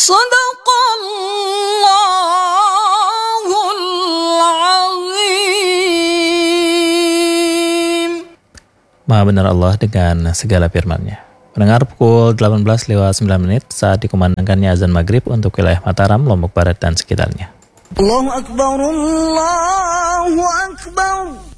Sadaqallahul azim. Maha benar Allah dengan segala firman-Nya. Mendengar pukul 18:09 saat dikumandangkannya azan maghrib untuk wilayah Mataram, Lombok Barat dan sekitarnya. Allahu Akbar, Allahu Akbar.